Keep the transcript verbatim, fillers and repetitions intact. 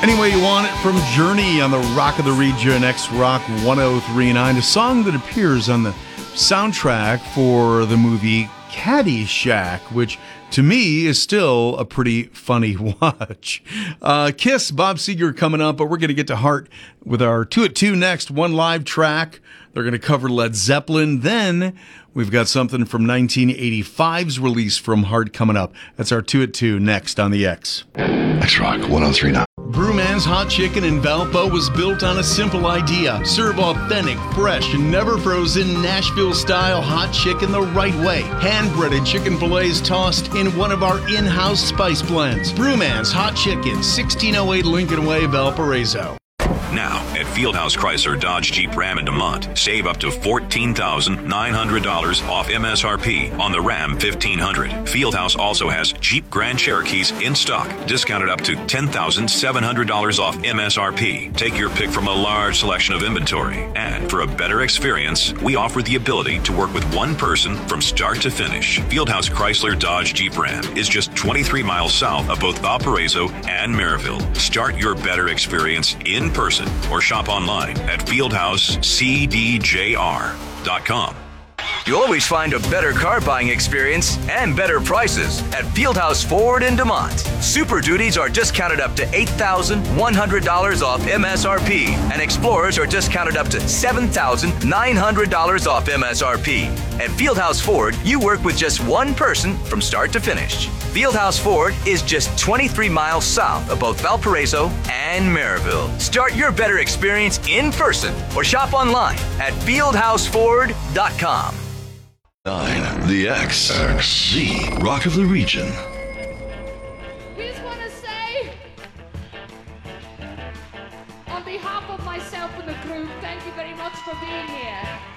Any Way You Want It from Journey on the Rock of the Region, X-Rock one oh three point nine, a song that appears on the soundtrack for the movie Caddyshack, which to me is still a pretty funny watch. Uh, Kiss, Bob Seger coming up, but we're going to get to Heart with our two at two next, one live track. They're going to cover Led Zeppelin. Then we've got something from nineteen eighty-five's release from Heart coming up. That's our two at two next on the X. X-Rock one oh three point nine. Brewman's Hot Chicken in Valpo was built on a simple idea. Serve authentic, fresh, and never frozen Nashville-style hot chicken the right way. Hand-breaded chicken fillets tossed in one of our in-house spice blends. Brewman's Hot Chicken, sixteen oh eight Lincoln Way, Valparaiso. Now, at Fieldhouse Chrysler Dodge Jeep Ram in DeMont, save up to fourteen thousand nine hundred dollars off M S R P on the Ram fifteen hundred. Fieldhouse also has Jeep Grand Cherokees in stock, discounted up to ten thousand seven hundred dollars off M S R P. Take your pick from a large selection of inventory. And for a better experience, we offer the ability to work with one person from start to finish. Fieldhouse Chrysler Dodge Jeep Ram is just twenty-three miles south of both Valparaiso and Maryville. Start your better experience in person or shop online at fieldhouse c d j r dot com. You always find a better car buying experience and better prices at Fieldhouse Ford in DeMont. Super Duties are discounted up to eight thousand one hundred dollars off M S R P, and Explorers are discounted up to seven thousand nine hundred dollars off M S R P. At Fieldhouse Ford, you work with just one person from start to finish. Fieldhouse Ford is just twenty-three miles south of both Valparaiso and Maryville. Start your better experience in person or shop online at fieldhouse ford dot com. nine. The X. X. The Rock of the Region. We just want to say, on behalf of myself and the crew, thank you very much for being here.